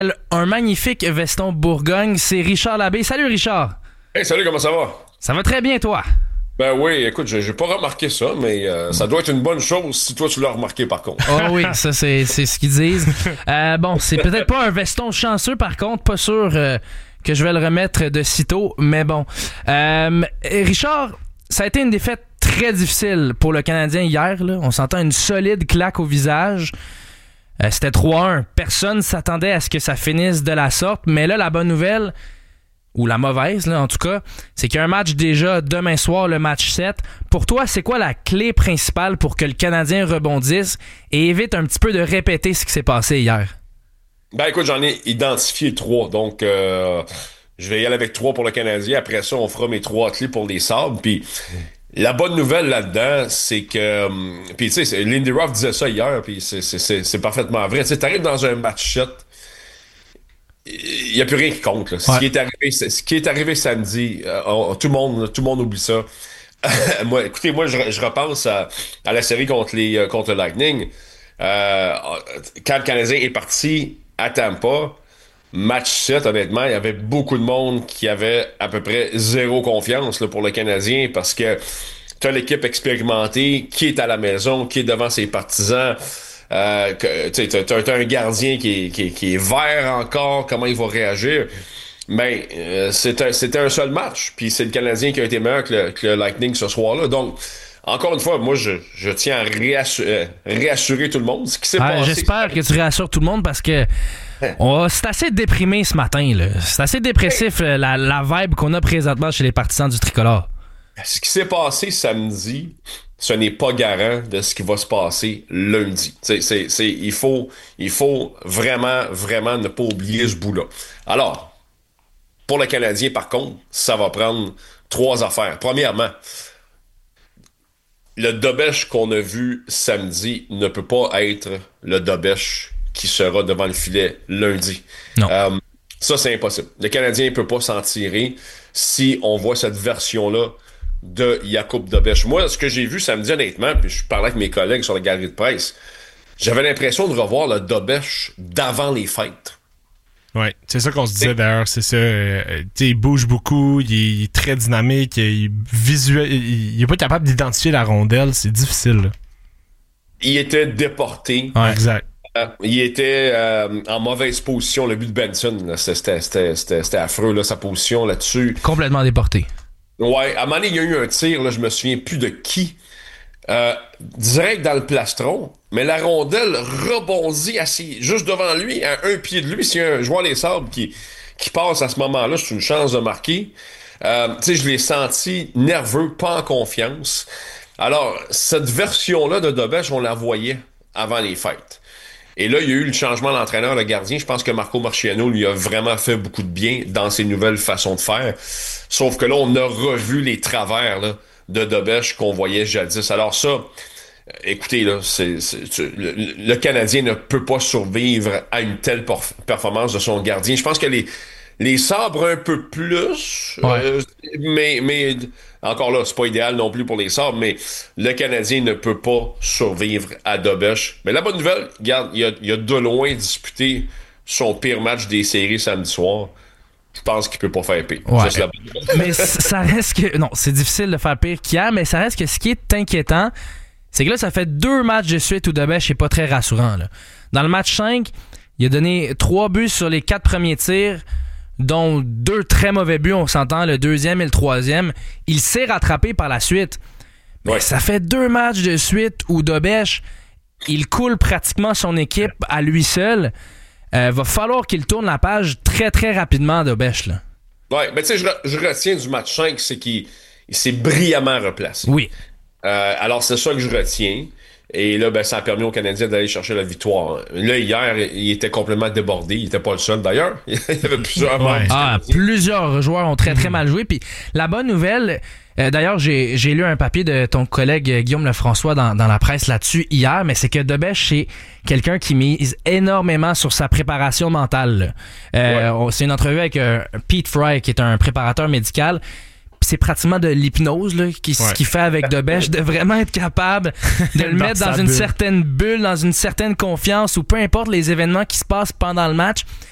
Un magnifique veston Bourgogne, c'est Richard Labbé. Salut Richard! Hey, salut, comment ça va? Ça va très bien, toi? Ben oui, écoute, j'ai pas remarqué ça, mais ça doit être une bonne chose si toi tu l'as remarqué par contre. Oh oui, ça c'est ce qu'ils disent. Bon, c'est peut-être pas un veston chanceux par contre, pas sûr que je vais le remettre de sitôt, mais bon. Richard, ça a été une défaite très difficile pour le Canadien hier, là. On s'entend une solide claque au visage. C'était 3-1. Personne s'attendait à ce que ça finisse de la sorte, mais là, la bonne nouvelle, ou la mauvaise, là, en tout cas, c'est qu'il y a un match déjà demain soir, le match 7. Pour toi, c'est quoi la clé principale pour que le Canadien rebondisse et évite un petit peu de répéter ce qui s'est passé hier? Ben écoute, j'en ai identifié 3, donc je vais y aller avec 3 pour le Canadien. Après ça, on fera mes 3 clés pour les Sabres, puis... La bonne nouvelle là-dedans, c'est que... Puis tu sais, Lindy Ruff disait ça hier, puis c'est parfaitement vrai. Tu sais, t'arrives dans un match 7, il n'y a plus rien qui compte. Là. Ouais. Ce qui est arrivé samedi, tout le monde oublie ça. Écoutez, je repense à la série contre le Lightning. Quand le Canadien est parti à Tampa, match 7, honnêtement, il y avait beaucoup de monde qui avait à peu près zéro confiance là, pour le Canadien parce que t'as l'équipe expérimentée qui est à la maison, qui est devant ses partisans. T'as un gardien qui est vert encore, comment il va réagir. Mais c'était un seul match, puis c'est le Canadien qui a été meilleur que le Lightning ce soir-là. Donc, encore une fois, moi, je tiens à réassurer tout le monde. Ce qui s'est passé, j'espère que tu réassures tout le monde parce que c'est assez déprimé ce matin, là. C'est assez dépressif, la vibe qu'on a présentement chez les partisans du Tricolore. Ce qui s'est passé samedi, ce n'est pas garant de ce qui va se passer lundi. Il faut vraiment, vraiment ne pas oublier ce bout-là. Alors, pour le Canadien, par contre, ça va prendre 3 affaires. Premièrement, le Dobèche qu'on a vu samedi ne peut pas être le Dobèche qui sera devant le filet lundi. Non. Ça, c'est impossible. Le Canadien ne peut pas s'en tirer si on voit cette version-là de Jakub Dobèche. Moi, ce que j'ai vu samedi, honnêtement, puis je parlais avec mes collègues sur la galerie de presse, j'avais l'impression de revoir le Dobèche d'avant les fêtes. Ouais, c'est ça qu'on se disait d'ailleurs, c'est ça. Il bouge beaucoup, il est très dynamique, il est pas capable d'identifier la rondelle, c'est difficile. Là. Il était déporté. Ouais, exact. Il était en mauvaise position, le but de Benson. Là, c'était affreux, là, sa position là-dessus. Complètement déporté. Ouais, à un moment donné, il y a eu un tir, là, je me souviens plus de qui. Direct dans le plastron, mais la rondelle rebondit juste devant lui, à un pied de lui. S'il y a un joueur des Sabres qui passe à ce moment-là, c'est une chance de marquer. Tu sais, je l'ai senti nerveux, pas en confiance. Alors, cette version-là de Dobèche, on la voyait avant les fêtes. Et là, il y a eu le changement d'entraîneur, le gardien. Je pense que Marco Marchiano lui a vraiment fait beaucoup de bien dans ses nouvelles façons de faire. Sauf que là, on a revu les travers là, de Dobèche qu'on voyait jadis. Alors ça, écoutez, là, le Canadien ne peut pas survivre à une telle performance de son gardien. Je pense que les Sabres un peu plus, ouais. Mais encore là, c'est pas idéal non plus pour les Sabres, mais le Canadien ne peut pas survivre à Dobèche. Mais la bonne nouvelle, regarde, il a de loin disputé son pire match des séries samedi soir. Je pense qu'il peut pas faire pire. Ouais. Ça, mais ça reste que... Non, c'est difficile de faire pire qu'hier, mais ça reste que ce qui est inquiétant, c'est que là, ça fait 2 matchs de suite où Dobèche n'est pas très rassurant. Là. Dans le match 5, il a donné 3 buts sur les 4 premiers tirs, dont 2 très mauvais buts, on s'entend, le 2e et le 3e. Il s'est rattrapé par la suite. Mais ça fait 2 matchs de suite où Dobèche, il coule pratiquement son équipe à lui seul. Va falloir qu'il tourne la page très, très rapidement, Dobèche. Là. Ouais, mais tu sais, je retiens du match 5, c'est qu'il s'est brillamment replacé. Oui. Alors, c'est ça que je retiens. Et là, ben, ça a permis aux Canadiens d'aller chercher la victoire. Là, hier, il était complètement débordé. Il était pas le seul, d'ailleurs. Il y avait plusieurs membres. Plusieurs joueurs ont très, très mal joué. Puis la bonne nouvelle, d'ailleurs, j'ai lu un papier de ton collègue Guillaume Lefrançois dans la presse là-dessus hier, mais c'est que Dobèche, c'est quelqu'un qui mise énormément sur sa préparation mentale. C'est une entrevue avec Pete Fry, qui est un préparateur médical. C'est pratiquement de l'hypnose là, ce qu'il fait avec Dobèche, de vraiment être capable de le mettre dans une certaine bulle, dans une certaine confiance, ou peu importe les événements qui se passent pendant le match,